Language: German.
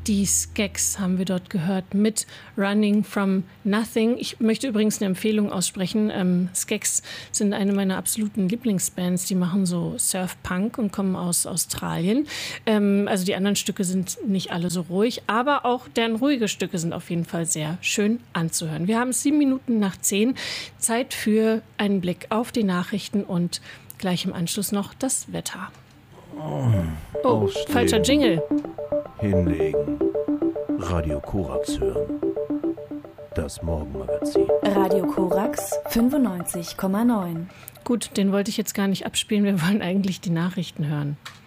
Die Skeks haben wir dort gehört mit Running from Nothing. Ich möchte übrigens eine Empfehlung aussprechen. Skeks sind eine meiner absoluten Lieblingsbands. Die machen so Surf-Punk und kommen aus Australien. Also die anderen Stücke sind nicht alle so ruhig, aber auch deren ruhige Stücke sind auf jeden Fall sehr schön anzuhören. Wir haben 7:07. Zeit für einen Blick auf die Nachrichten und gleich im Anschluss noch das Wetter. Oh, falscher Jingle. Hinlegen. Radio Korax hören. Das Morgenmagazin. Radio Korax 95,9. Gut, den wollte ich jetzt gar nicht abspielen. Wir wollen eigentlich die Nachrichten hören.